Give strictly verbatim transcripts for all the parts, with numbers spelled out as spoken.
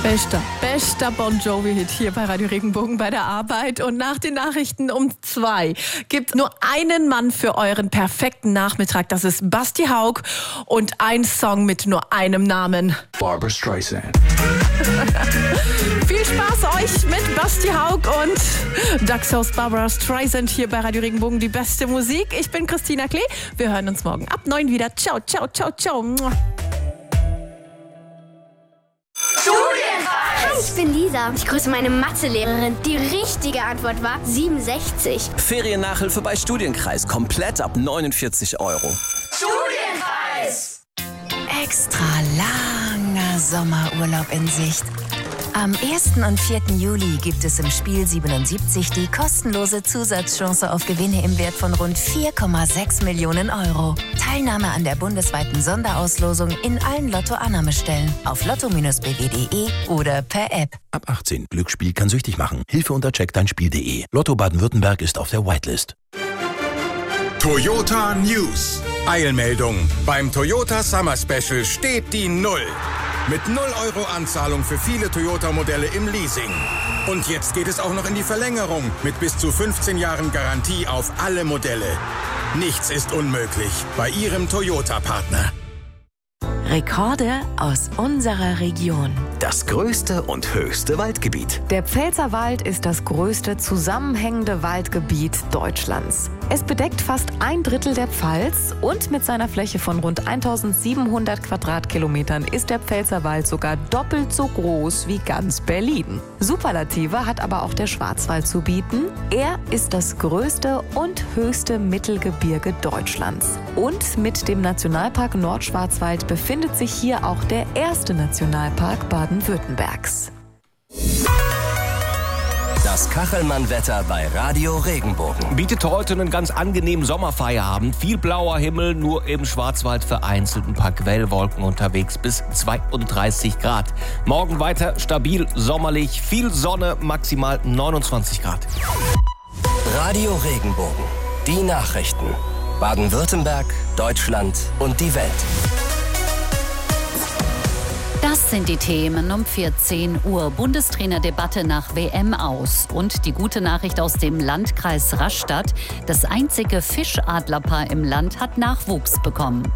Bester, bester Bon Jovi-Hit hier bei Radio Regenbogen bei der Arbeit. Und nach den Nachrichten um zwei gibt nur einen Mann für euren perfekten Nachmittag. Das ist Basti Haug und ein Song mit nur einem Namen. Barbra Streisand. Viel Spaß euch mit Basti Haug und Daxos Barbra Streisand hier bei Radio Regenbogen, die beste Musik. Ich bin Christina Klee. Wir hören uns morgen ab neun wieder. Ciao, ciao, ciao, ciao. Ich bin Lisa. Ich grüße meine Mathelehrerin. Die richtige Antwort war siebenundsechzig. Feriennachhilfe bei Studienkreis. Komplett ab neunundvierzig Euro. Studienkreis! Extra langer Sommerurlaub in Sicht. Am ersten und vierten Juli gibt es im Spiel siebenundsiebzig die kostenlose Zusatzchance auf Gewinne im Wert von rund vier Komma sechs Millionen Euro. Teilnahme an der bundesweiten Sonderauslosung in allen Lotto-Annahmestellen auf lotto Bindestrich b w punkt de oder per App. Ab achtzehn. Glücksspiel kann süchtig machen. Hilfe unter check dein Spiel punkt de. Lotto Baden-Württemberg ist auf der Whitelist. Toyota News. Eilmeldung. Beim Toyota Summer Special steht die Null. Mit null Euro Anzahlung für viele Toyota-Modelle im Leasing. Und jetzt geht es auch noch in die Verlängerung mit bis zu fünfzehn Jahren Garantie auf alle Modelle. Nichts ist unmöglich bei Ihrem Toyota-Partner. Rekorde aus unserer Region. Das größte und höchste Waldgebiet. Der Pfälzerwald ist das größte zusammenhängende Waldgebiet Deutschlands. Es bedeckt fast ein Drittel der Pfalz und mit seiner Fläche von rund eintausendsiebenhundert Quadratkilometern ist der Pfälzerwald sogar doppelt so groß wie ganz Berlin. Superlative hat aber auch der Schwarzwald zu bieten. Er ist das größte und höchste Mittelgebirge Deutschlands. Und mit dem Nationalpark Nordschwarzwald befindet sich hier auch der erste Nationalpark Baden-Württembergs. Das Kachelmann-Wetter bei Radio Regenbogen. Bietet heute einen ganz angenehmen Sommerfeierabend. Viel blauer Himmel, nur im Schwarzwald vereinzelt ein paar Quellwolken unterwegs bis zweiunddreißig Grad. Morgen weiter stabil, sommerlich, viel Sonne, maximal neunundzwanzig Grad. Radio Regenbogen. Die Nachrichten. Baden-Württemberg, Deutschland und die Welt. Das sind die Themen um vierzehn Uhr. Bundestrainerdebatte nach W M aus. Und die gute Nachricht aus dem Landkreis Rastatt. Das einzige Fischadlerpaar im Land hat Nachwuchs bekommen.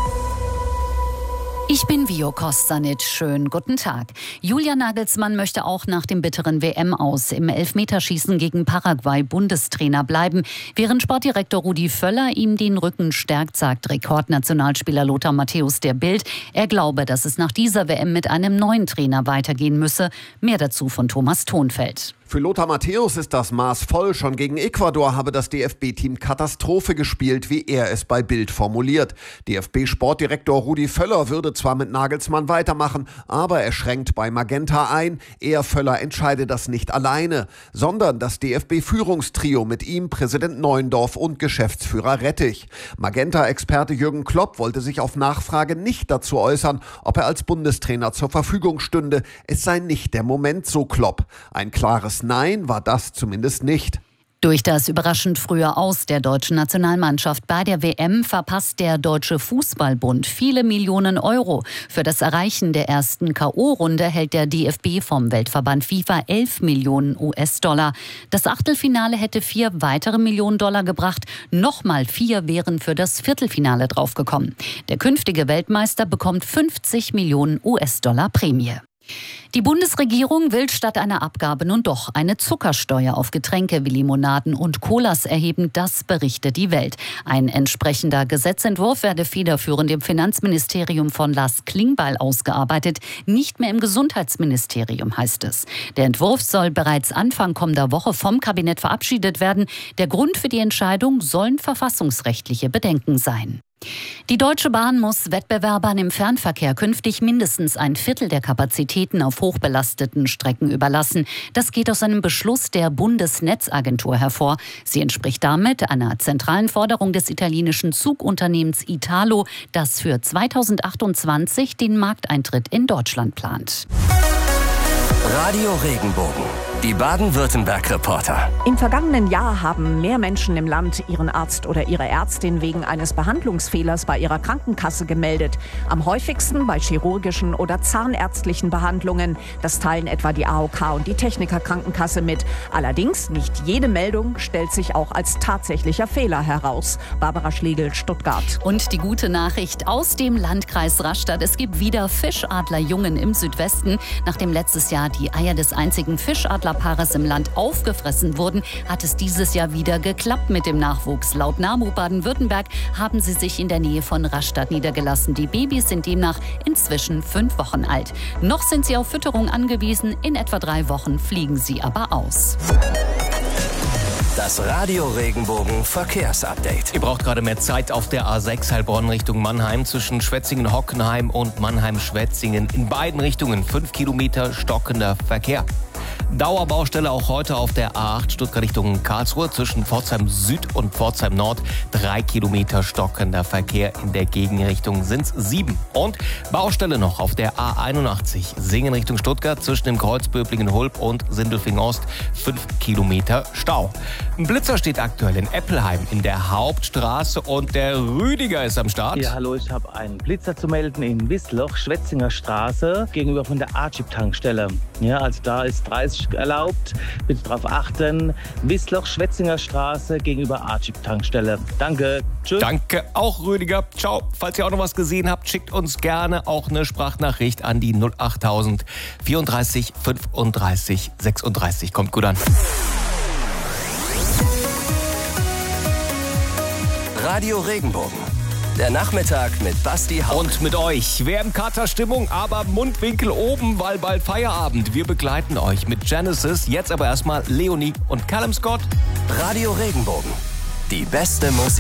Ich bin Vio Kostanic. Schönen guten Tag. Julian Nagelsmann möchte auch nach dem bitteren W M aus im Elfmeterschießen gegen Paraguay Bundestrainer bleiben. Während Sportdirektor Rudi Völler ihm den Rücken stärkt, sagt Rekordnationalspieler Lothar Matthäus der Bild. Er glaube, dass es nach dieser W M mit einem neuen Trainer weitergehen müsse. Mehr dazu von Thomas Thonfeld. Für Lothar Matthäus ist das Maß voll. Schon gegen Ecuador habe das D F B-Team Katastrophe gespielt, wie er es bei Bild formuliert. D F B-Sportdirektor Rudi Völler würde zwar mit Nagelsmann weitermachen, aber er schränkt bei Magenta ein. Er, Völler, entscheide das nicht alleine, sondern das D F B-Führungstrio mit ihm, Präsident Neuendorf und Geschäftsführer Rettich. Magenta-Experte Jürgen Klopp wollte sich auf Nachfrage nicht dazu äußern, ob er als Bundestrainer zur Verfügung stünde. Es sei nicht der Moment, so Klopp. Ein klares Nein war das zumindest nicht. Durch das überraschend frühe Aus der deutschen Nationalmannschaft bei der W M verpasst der Deutsche Fußballbund viele Millionen Euro. Für das Erreichen der ersten K O-Runde hält der D F B vom Weltverband FIFA elf Millionen U S-Dollar. Das Achtelfinale hätte vier weitere Millionen Dollar gebracht. Nochmal vier wären für das Viertelfinale draufgekommen. Der künftige Weltmeister bekommt fünfzig Millionen U S-Dollar Prämie. Die Bundesregierung will statt einer Abgabe nun doch eine Zuckersteuer auf Getränke wie Limonaden und Colas erheben, das berichtet die Welt. Ein entsprechender Gesetzentwurf werde federführend im Finanzministerium von Lars Klingbeil ausgearbeitet, nicht mehr im Gesundheitsministerium, heißt es. Der Entwurf soll bereits Anfang kommender Woche vom Kabinett verabschiedet werden. Der Grund für die Entscheidung sollen verfassungsrechtliche Bedenken sein. Die Deutsche Bahn muss Wettbewerbern im Fernverkehr künftig mindestens ein Viertel der Kapazitäten auf hochbelasteten Strecken überlassen. Das geht aus einem Beschluss der Bundesnetzagentur hervor. Sie entspricht damit einer zentralen Forderung des italienischen Zugunternehmens Italo, das für zweitausendachtundzwanzig den Markteintritt in Deutschland plant. Radio Regenbogen. Die Baden-Württemberg-Reporter. Im vergangenen Jahr haben mehr Menschen im Land ihren Arzt oder ihre Ärztin wegen eines Behandlungsfehlers bei ihrer Krankenkasse gemeldet. Am häufigsten bei chirurgischen oder zahnärztlichen Behandlungen. Das teilen etwa die A O K und die Techniker Krankenkasse mit. Allerdings nicht jede Meldung stellt sich auch als tatsächlicher Fehler heraus. Barbara Schlegel, Stuttgart. Und die gute Nachricht aus dem Landkreis Rastatt. Es gibt wieder Fischadlerjungen im Südwesten. Nachdem letztes Jahr die Eier des einzigen Fischadlerpaares im Land aufgefressen wurden, hat es dieses Jahr wieder geklappt mit dem Nachwuchs. Laut NABU Baden-Württemberg haben sie sich in der Nähe von Rastatt niedergelassen. Die Babys sind demnach inzwischen fünf Wochen alt. Noch sind sie auf Fütterung angewiesen. In etwa drei Wochen fliegen sie aber aus. Das Radio Regenbogen Verkehrsupdate. Ihr braucht gerade mehr Zeit auf der A sechs Heilbronn Richtung Mannheim zwischen Schwetzingen-Hockenheim und Mannheim-Schwetzingen. In beiden Richtungen fünf Kilometer stockender Verkehr. Dauerbaustelle auch heute auf der A acht Stuttgart Richtung Karlsruhe zwischen Pforzheim Süd und Pforzheim Nord. Drei Kilometer stockender Verkehr in der Gegenrichtung sind's sieben. Und Baustelle noch auf der A einundachtzig Singen Richtung Stuttgart zwischen dem Kreuz Böblingen-Hulb und Sindelfingen Ost. Fünf Kilometer Stau. Ein Blitzer steht aktuell in Eppelheim in der Hauptstraße und der Rüdiger ist am Start. Ja, hallo, ich habe einen Blitzer zu melden in Wissloch, Schwetzinger Straße, gegenüber von der Archip-Tankstelle. Ja, also da ist dreißig erlaubt. Bitte darauf achten. Wissloch, Schwetzinger Straße gegenüber Archip-Tankstelle. Danke. Tschüss. Danke auch, Rüdiger. Ciao. Falls ihr auch noch was gesehen habt, schickt uns gerne auch eine Sprachnachricht an die null achttausend vierunddreißig fünfunddreißig sechsunddreißig. Kommt gut an. Radio Regenbogen. Der Nachmittag mit Basti Haug. Und mit euch. Wer im Katerstimmung, aber Mundwinkel oben, weil bald Feierabend. Wir begleiten euch mit Genesis. Jetzt aber erstmal Leonie und Callum Scott. Radio Regenbogen. Die beste Musik.